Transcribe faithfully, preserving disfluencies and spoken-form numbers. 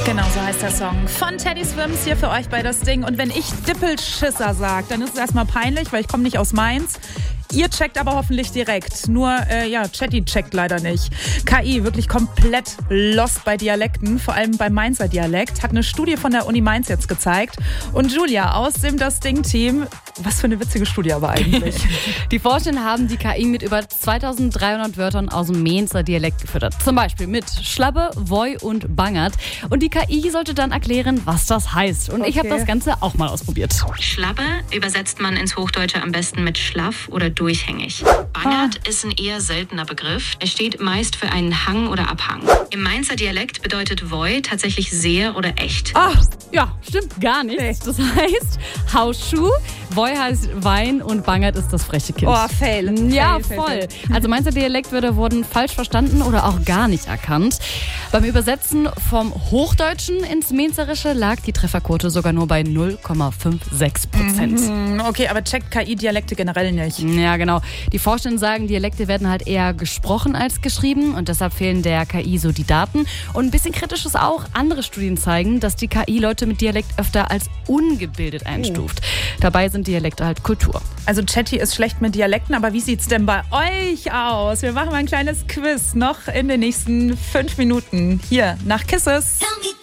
Genau, so heißt der Song. Von Teddy Swims hier für euch bei das Ding. Und wenn ich Dippelschisser sage, dann ist es erstmal peinlich, weil ich komme nicht aus Mainz. Ihr checkt aber hoffentlich direkt. Nur, äh, ja, Chatty checkt leider nicht. K I, wirklich komplett lost bei Dialekten, vor allem beim Mainzer Dialekt, hat eine Studie von der Uni Mainz jetzt gezeigt. Und Julia aus dem Das Ding-Team, was für eine witzige Studie aber eigentlich. Die Forscher haben die K I mit über zweitausenddreihundert Wörtern aus dem Mainzer Dialekt gefüttert. Zum Beispiel mit Schlabbe, Woi und Bangert. Und die K I sollte dann erklären, was das heißt. Und okay. ich habe das Ganze auch mal ausprobiert. Schlabbe übersetzt man ins Hochdeutsche am besten mit schlaff oder durchhängig. Bangert ah. ist ein eher seltener Begriff. Er steht meist für einen Hang oder Abhang. Im Mainzer Dialekt bedeutet Woi tatsächlich sehr oder echt. Ach, ja, stimmt gar nicht. Nee. Das heißt Hausschuh, Woi heißt Wein und Bangert ist das freche Kind. Oh, fail. Ja, fail, voll. Fail, fail. Also Mainzer Dialektwörter wurden falsch verstanden oder auch gar nicht erkannt. Beim Übersetzen vom Hochdeutschen ins Mainzerische lag die Trefferquote sogar nur bei null Komma sechsundfünfzig Prozent. Mhm, okay, aber checkt K I Dialekte generell nicht. Ja, genau. Die Forscher sagen, Dialekte werden halt eher gesprochen als geschrieben und deshalb fehlen der K I so die Daten. Und ein bisschen kritisch ist auch, andere Studien zeigen, dass die K I Leute mit Dialekt öfter als ungebildet einstuft. Oh. Dabei sind Dialekte halt Kultur. Also Chatty ist schlecht mit Dialekten, aber wie sieht's denn bei euch aus? Wir machen mal ein kleines Quiz noch in den nächsten fünf Minuten. Hier, nach Kisses.